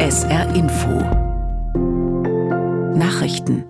SR Info Nachrichten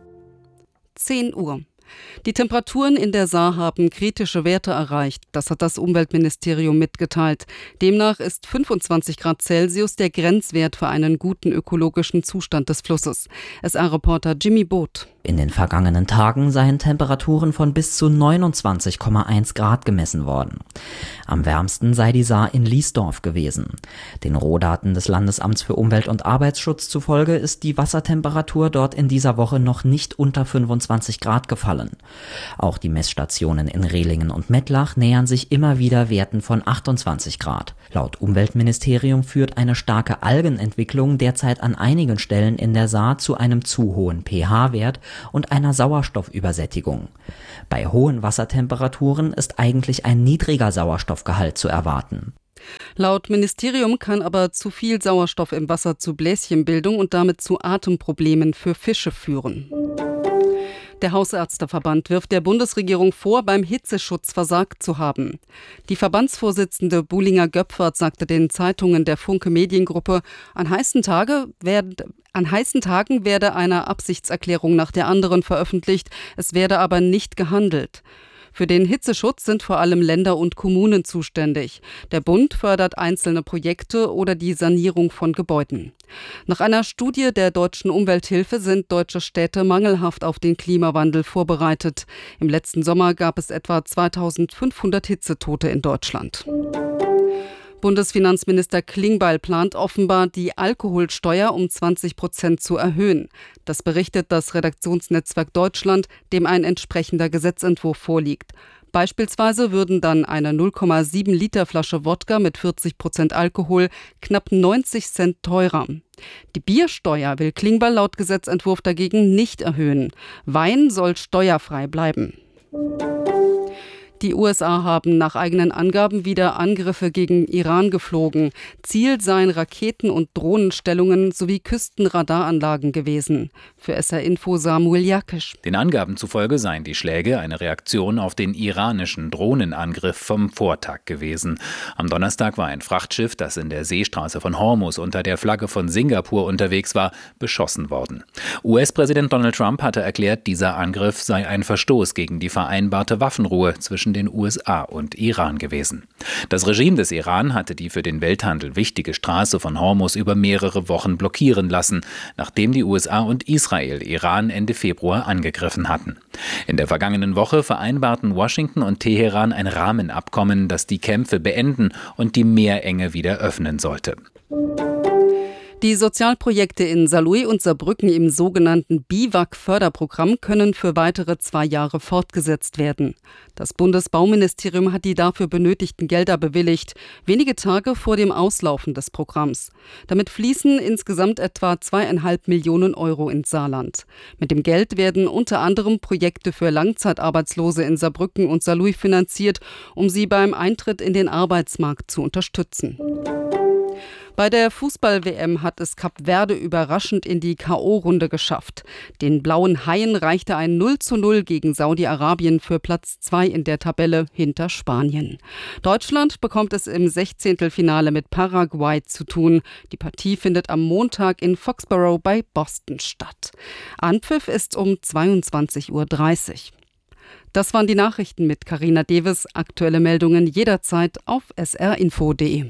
10 Uhr. Die Temperaturen in der Saar haben kritische Werte erreicht. Das hat das Umweltministerium mitgeteilt. Demnach ist 25 Grad Celsius der Grenzwert für einen guten ökologischen Zustand des Flusses. SR-Reporter Jimmy Boot. In den vergangenen Tagen seien Temperaturen von bis zu 29,1 Grad gemessen worden. Am wärmsten sei die Saar in Liesdorf gewesen. Den Rohdaten des Landesamts für Umwelt- und Arbeitsschutz zufolge ist die Wassertemperatur dort in dieser Woche noch nicht unter 25 Grad gefallen. Auch die Messstationen in Rehlingen und Mettlach nähern sich immer wieder Werten von 28 Grad. Laut Umweltministerium führt eine starke Algenentwicklung derzeit an einigen Stellen in der Saar zu einem zu hohen pH-Wert und einer Sauerstoffübersättigung. Bei hohen Wassertemperaturen ist eigentlich ein niedriger Sauerstoffgehalt zu erwarten. Laut Ministerium kann aber zu viel Sauerstoff im Wasser zu Bläschenbildung und damit zu Atemproblemen für Fische führen. Der Hausärzteverband wirft der Bundesregierung vor, beim Hitzeschutz versagt zu haben. Die Verbandsvorsitzende Buhlinger-Göpfert sagte den Zeitungen der Funke Mediengruppe, an heißen Tagen werde eine Absichtserklärung nach der anderen veröffentlicht, es werde aber nicht gehandelt. Für den Hitzeschutz sind vor allem Länder und Kommunen zuständig. Der Bund fördert einzelne Projekte oder die Sanierung von Gebäuden. Nach einer Studie der Deutschen Umwelthilfe sind deutsche Städte mangelhaft auf den Klimawandel vorbereitet. Im letzten Sommer gab es etwa 2500 Hitzetote in Deutschland. Bundesfinanzminister Klingbeil plant offenbar, die Alkoholsteuer um 20% zu erhöhen. Das berichtet das Redaktionsnetzwerk Deutschland, dem ein entsprechender Gesetzentwurf vorliegt. Beispielsweise würden dann eine 0,7 Liter Flasche Wodka mit 40% Alkohol knapp 90 Cent teurer. Die Biersteuer will Klingbeil laut Gesetzentwurf dagegen nicht erhöhen. Wein soll steuerfrei bleiben. Die USA haben nach eigenen Angaben wieder Angriffe gegen Iran geflogen. Ziel seien Raketen- und Drohnenstellungen sowie Küstenradaranlagen gewesen. Für SR Info Samuel Jakisch. Den Angaben zufolge seien die Schläge eine Reaktion auf den iranischen Drohnenangriff vom Vortag gewesen. Am Donnerstag war ein Frachtschiff, das in der Seestraße von Hormuz unter der Flagge von Singapur unterwegs war, beschossen worden. US-Präsident Donald Trump hatte erklärt, dieser Angriff sei ein Verstoß gegen die vereinbarte Waffenruhe zwischen den USA und Iran gewesen. Das Regime des Iran hatte die für den Welthandel wichtige Straße von Hormuz über mehrere Wochen blockieren lassen, nachdem die USA und Israel Iran Ende Februar angegriffen hatten. In der vergangenen Woche vereinbarten Washington und Teheran ein Rahmenabkommen, das die Kämpfe beenden und die Meerenge wieder öffnen sollte. Die Sozialprojekte in Saarlouis und Saarbrücken im sogenannten BIWAG-Förderprogramm können für weitere 2 Jahre fortgesetzt werden. Das Bundesbauministerium hat die dafür benötigten Gelder bewilligt, wenige Tage vor dem Auslaufen des Programms. Damit fließen insgesamt etwa 2,5 Millionen Euro ins Saarland. Mit dem Geld werden unter anderem Projekte für Langzeitarbeitslose in Saarbrücken und Saarlouis finanziert, um sie beim Eintritt in den Arbeitsmarkt zu unterstützen. Bei der Fußball-WM hat es Kap Verde überraschend in die K.O.-Runde geschafft. Den blauen Haien reichte ein 0:0 gegen Saudi-Arabien für Platz 2 in der Tabelle hinter Spanien. Deutschland bekommt es im 16. mit Paraguay zu tun. Die Partie findet am Montag in Foxborough bei Boston statt. Anpfiff ist um 22:30 Uhr. Das waren die Nachrichten mit Carina Deves. Aktuelle Meldungen jederzeit auf srinfo.de.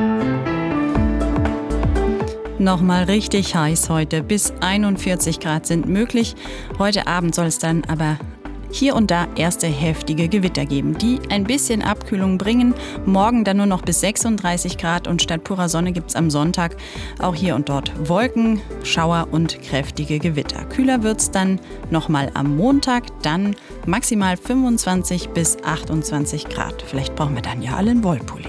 Nochmal richtig heiß heute, bis 41 Grad sind möglich. Heute Abend soll es dann aber hier und da erste heftige Gewitter geben, die ein bisschen Abkühlung bringen. Morgen dann nur noch bis 36 Grad und statt purer Sonne gibt es am Sonntag auch hier und dort Wolken, Schauer und kräftige Gewitter. Kühler wird es dann nochmal am Montag, dann maximal 25 bis 28 Grad. Vielleicht brauchen wir dann ja alle einen Wollpulli.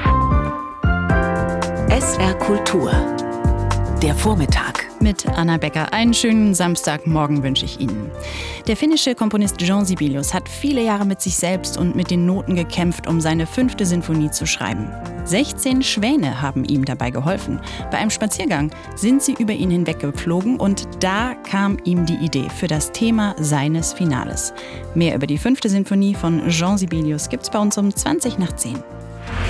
SR Kultur. Der Vormittag. Mit Anna Becker. Einen schönen Samstagmorgen wünsche ich Ihnen. Der finnische Komponist Jean Sibelius hat viele Jahre mit sich selbst und mit den Noten gekämpft, um seine 5. Sinfonie zu schreiben. 16 Schwäne haben ihm dabei geholfen. Bei einem Spaziergang sind sie über ihn hinweggeflogen und da kam ihm die Idee für das Thema seines Finales. Mehr über die 5. Sinfonie von Jean Sibelius gibt's bei uns um 20 nach 10.